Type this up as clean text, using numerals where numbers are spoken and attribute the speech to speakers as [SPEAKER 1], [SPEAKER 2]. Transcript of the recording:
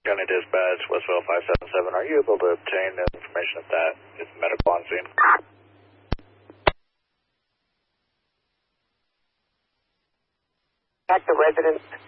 [SPEAKER 1] County Dispatch, Westville 577, are you able to obtain information if that is medical on scene?
[SPEAKER 2] At the residence.